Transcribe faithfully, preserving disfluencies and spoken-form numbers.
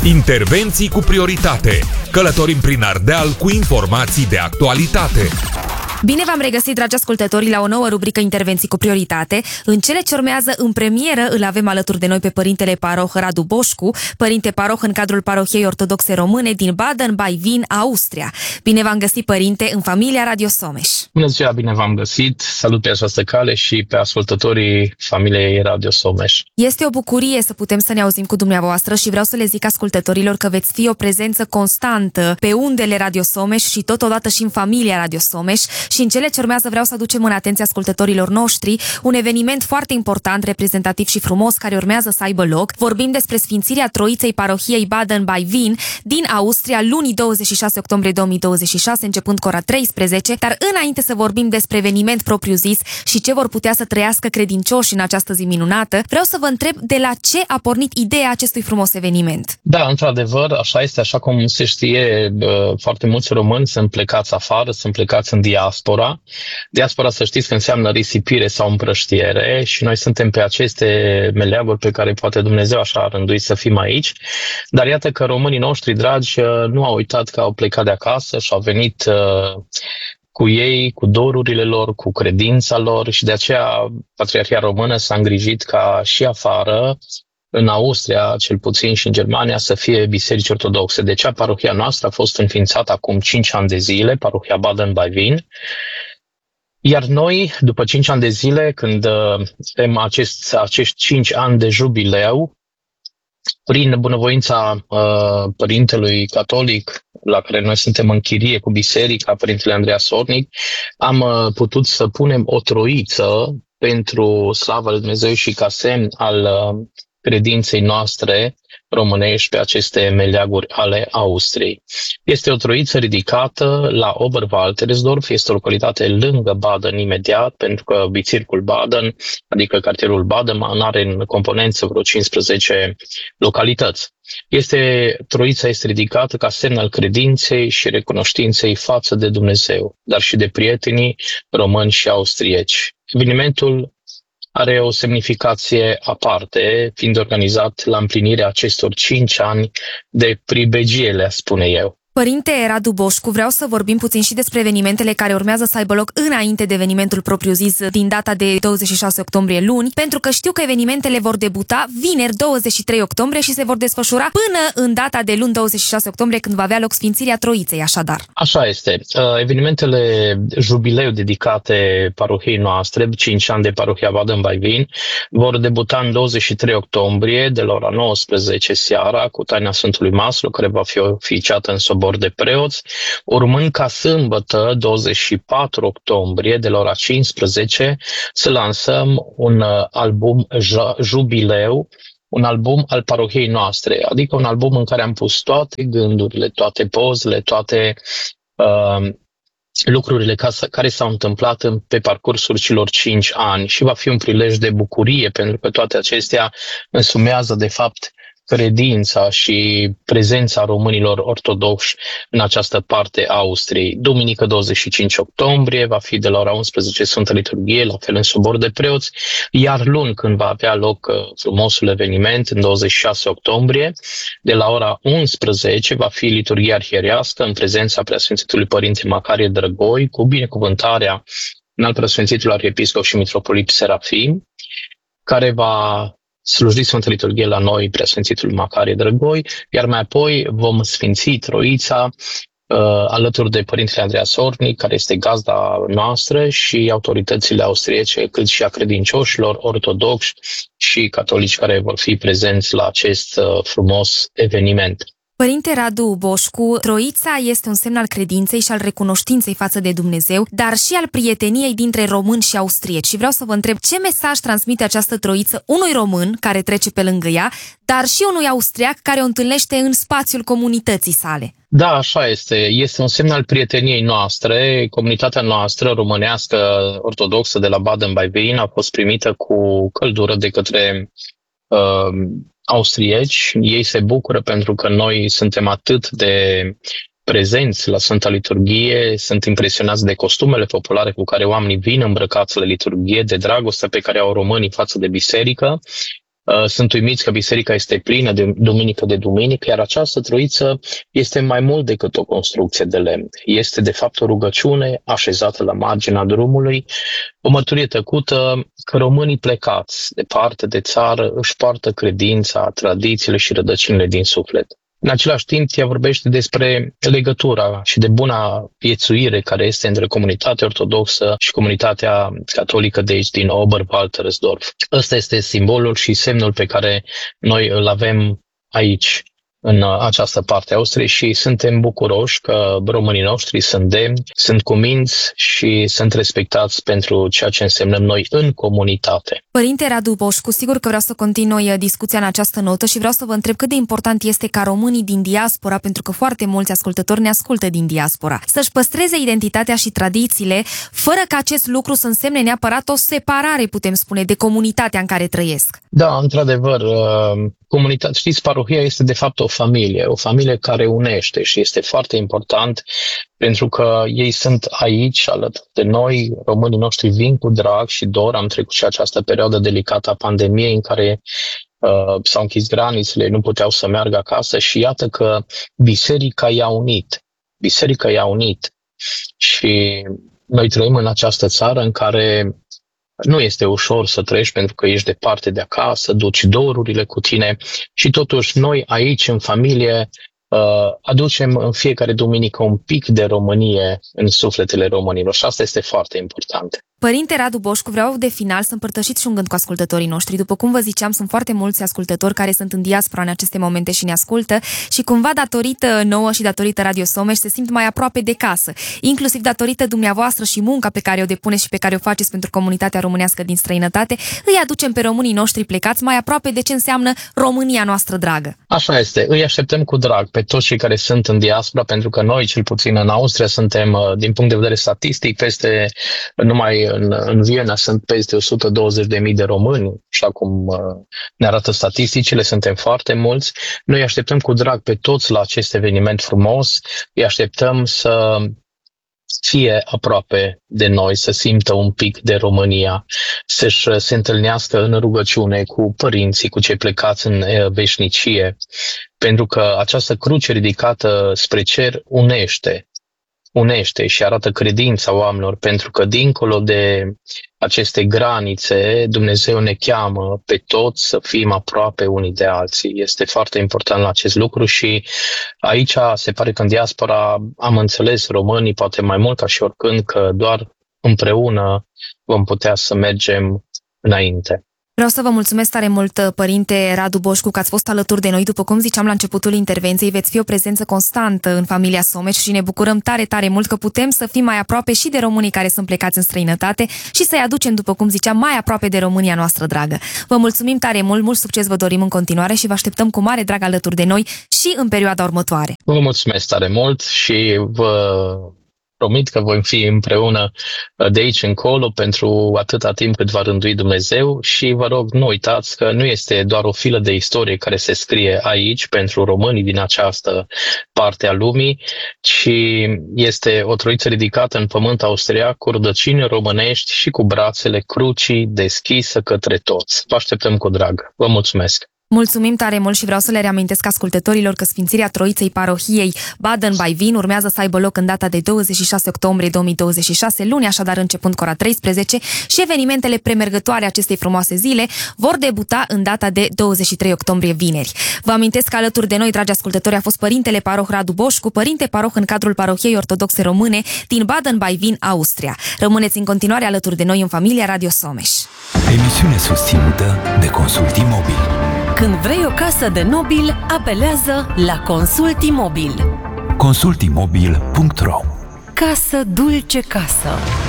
Intervenții cu prioritate. Călătorim prin Ardeal cu informații de actualitate. Bine v-am regăsit, dragi ascultători, la o nouă rubrică Intervenții cu prioritate. În cele ce urmează, în premieră, îl avem alături de noi pe părintele paroh Radu Boșcu, părinte paroh în cadrul parohiei ortodoxe române din Baden-Baivin, Austria. Bine v-am găsit, părinte, în familia Radio Someș. Bună ziua, bine v-am găsit. Salut pe această cale și pe ascultătorii familiei Radio Someș. Este o bucurie să putem să ne auzim cu dumneavoastră și vreau să le zic ascultătorilor că veți fi o prezență constantă pe undele Radio Someș și totodată și în familia Radio Someș. Și în cele ce urmează vreau să aducem în atenția ascultătorilor noștri un eveniment foarte important, reprezentativ și frumos, care urmează să aibă loc. Vorbim despre Sfințirea Troiței parohiei Baden-Baivin din Austria, luni douăzeci și șase octombrie două mii douăzeci și șase, începând cu ora treisprezece, dar înainte să vorbim despre eveniment propriu-zis și ce vor putea să trăiască credincioși în această zi minunată, vreau să vă întreb de la ce a pornit ideea acestui frumos eveniment. Da, într-adevăr, așa este, așa cum se știe, foarte mulți români sunt plecați afară, sunt plecați în diaspora. Diaspora, să știți că înseamnă risipire sau împrăștiere și noi suntem pe aceste meleaguri pe care poate Dumnezeu așa a rânduit să fim aici. Dar iată că românii noștri dragi nu au uitat că au plecat de acasă și au venit uh, cu ei, cu dorurile lor, cu credința lor și de aceea Patriarhia Română s-a îngrijit ca și afară, în Austria, cel puțin și în Germania, să fie biserici ortodoxe. De aceea parohia noastră a fost înființată acum cinci ani de zile, parohia Baden-Baivin. Iar noi, după cinci ani de zile, când avem acest, acești cinci ani de jubileu, prin bunăvoința uh, părintelui catolic, la care noi suntem în chirie cu biserica, părintele Andreea Sornic, am uh, putut să punem o troiță pentru slava lui Dumnezeu și ca semn al uh, credinței noastre românești pe aceste meleaguri ale Austriei. Este o troiță ridicată la Oberwaltersdorf, este o localitate lângă Baden imediat, pentru că Bezirkul Baden, adică cartierul Baden, are în componență vreo cincisprezece localități. Este, troița este ridicată ca semn al credinței și recunoștinței față de Dumnezeu, dar și de prietenii români și austrieci. Evenimentul are o semnificație aparte, fiind organizat la împlinirea acestor cinci ani de pribegie, le spune eu. Părinte Radu Boșcu, vreau să vorbim puțin și despre evenimentele care urmează să aibă loc înainte de evenimentul propriu-zis din data de douăzeci și șase octombrie luni, pentru că știu că evenimentele vor debuta vineri douăzeci și trei octombrie și se vor desfășura până în data de luni douăzeci și șase octombrie, când va avea loc Sfințirea Troiței, așadar. Așa este. Evenimentele jubileu dedicate parohiei noastre, cinci ani de parohia Baden-Baivin, vor debuta în douăzeci și trei octombrie de la ora nouăsprezece seara cu taina Sfântului Maslu, care va fi oficiată în sobor de preoți, urmând ca sâmbătă, douăzeci și patru octombrie, de la ora cincisprezece, să lansăm un album jubileu, un album al parohiei noastre, adică un album în care am pus toate gândurile, toate pozele, toate uh, lucrurile care s-au întâmplat pe parcursul celor cinci ani și va fi un prilej de bucurie, pentru că toate acestea însumează, de fapt, credința și prezența românilor ortodoxi în această parte a Austriei. Duminică douăzeci și cinci octombrie va fi de la ora unsprezece Sfântă Liturghie, la fel în sobor de preoți, iar luni, când va avea loc frumosul eveniment, în douăzeci și șase octombrie, de la ora unsprezece va fi liturghia arhierească în prezența Preasfințitului Părinte Macarie Drăgoi, cu binecuvântarea înalt Preasfințitul Arhiepiscop și Mitropolit Serafim, care va sluji Sfântă Liturghie la noi, Preasfințitul Macarie Drăgoi, iar mai apoi vom sfinți Troița uh, alături de Părintele Andreea Sornic, care este gazda noastră, și autoritățile austriece, cât și a credincioșilor ortodoxi și catolici care vor fi prezenți la acest uh, frumos eveniment. Părinte Radu Boșcu, Troița este un semn al credinței și al recunoștinței față de Dumnezeu, dar și al prieteniei dintre români și austrieci. Și vreau să vă întreb ce mesaj transmite această Troiță unui român care trece pe lângă ea, dar și unui austriac care o întâlnește în spațiul comunității sale. Da, așa este. Este un semn al prieteniei noastre. Comunitatea noastră românească ortodoxă de la Baden-Baivin a fost primită cu căldură de către uh, austrieci. Ei se bucură pentru că noi suntem atât de prezenți la Sfânta Liturghie, sunt impresionați de costumele populare cu care oamenii vin îmbrăcați la liturghie, de dragostea pe care au românii față de biserică. sunt uimiți că biserica este plină de duminică de duminică, iar această troiță este mai mult decât o construcție de lemn. Este de fapt o rugăciune așezată la marginea drumului, o mărturie tăcută că românii plecați departe de țară își poartă credința, tradițiile și rădăcinile din suflet. În același timp, ea vorbește despre legătura și de buna viețuire care este între comunitatea ortodoxă și comunitatea catolică de aici, din Oberwaltersdorf. Ăsta este simbolul și semnul pe care noi îl avem aici, în această parte a Austriei, și suntem bucuroși că românii noștri sunt demni, sunt cuminți și sunt respectați pentru ceea ce însemnăm noi în comunitate. Părinte Radu Boșcu, sigur că vreau să continui discuția în această notă și vreau să vă întreb cât de important este ca românii din diaspora, pentru că foarte mulți ascultători ne ascultă din diaspora, să-și păstreze identitatea și tradițiile, fără ca acest lucru să însemne neapărat o separare, putem spune, de comunitatea în care trăiesc. Da, într-adevăr, comunitatea, știți, parohia este de fapt o familie, o familie care unește și este foarte important pentru că ei sunt aici alături de noi, românii noștri vin cu drag și dor. Am trecut și această perioadă delicată a pandemiei în care uh, s-au închis granițele, nu puteau să meargă acasă și iată că biserica i-a unit. Biserica i-a unit și noi trăim în această țară în care nu este ușor să trăiești pentru că ești departe de acasă, duci dorurile cu tine și totuși noi aici în familie aducem în fiecare duminică un pic de Românie în sufletele românilor și asta este foarte important. Părinte Radu Boșcu, vreau de final să împărtășiți și un gând cu ascultătorii noștri. După cum vă ziceam, sunt foarte mulți ascultători care sunt în diaspora în aceste momente și ne ascultă și cumva datorită nouă și datorită Radio Someș se simt mai aproape de casă, inclusiv datorită dumneavoastră și munca pe care o depuneți și pe care o faceți pentru comunitatea românească din străinătate, îi aducem pe românii noștri plecați mai aproape de ce înseamnă România noastră dragă. Așa este, îi așteptăm cu drag pe toți cei care sunt în diaspora, pentru că noi, cel puțin în Austria, suntem, din punct de vedere statistic, peste numai În, în Viena sunt peste o sută douăzeci de mii de români, așa cum uh, ne arată statisticile, suntem foarte mulți. Noi așteptăm cu drag pe toți la acest eveniment frumos, îi așteptăm să fie aproape de noi, să simtă un pic de România, să-și se întâlnească în rugăciune cu părinții, cu cei plecați în veșnicie, pentru că această cruce ridicată spre cer unește. unește și arată credința oamenilor, pentru că dincolo de aceste granițe, Dumnezeu ne cheamă pe toți să fim aproape unii de alții. Este foarte important la acest lucru și aici se pare că în diaspora am înțeles românii, poate mai mult ca și oricând, că doar împreună vom putea să mergem înainte. Vreau să vă mulțumesc tare mult, Părinte Radu Boșcu, că ați fost alături de noi. După cum ziceam la începutul intervenției, veți fi o prezență constantă în familia Someș și ne bucurăm tare, tare mult că putem să fim mai aproape și de românii care sunt plecați în străinătate și să-i aducem, după cum ziceam, mai aproape de România noastră dragă. Vă mulțumim tare mult, mult succes vă dorim în continuare și vă așteptăm cu mare drag alături de noi și în perioada următoare. Vă mulțumesc tare mult și vă promit că vom fi împreună de aici încolo pentru atâta timp cât va rândui Dumnezeu și vă rog, nu uitați că nu este doar o filă de istorie care se scrie aici pentru românii din această parte a lumii, ci este o troiță ridicată în pământ austriac cu rădăcini românești și cu brațele crucii deschise către toți. Vă așteptăm cu drag. Vă mulțumesc! Mulțumim tare mult și vreau să le reamintesc ascultătorilor că Sfințirea Troiței Parohiei Baden-Baivin urmează să aibă loc în data de douăzeci și șase octombrie două mii douăzeci și șase, luni, așadar începând cu ora treisprezece, și evenimentele premergătoare acestei frumoase zile vor debuta în data de douăzeci și trei octombrie, vineri. Vă amintesc că alături de noi, dragi ascultători, a fost Părintele Paroh Radu Boșcu, părinte paroh în cadrul Parohiei Ortodoxe Române din Baden-Baivin, Austria. Rămâneți în continuare alături de noi în familia Radio Someș. Emisiune susținută de Consult Imobil. Când vrei o casă de nobil, apelează la Consult Imobil. consult imobil punct ro. Casă dulce casă.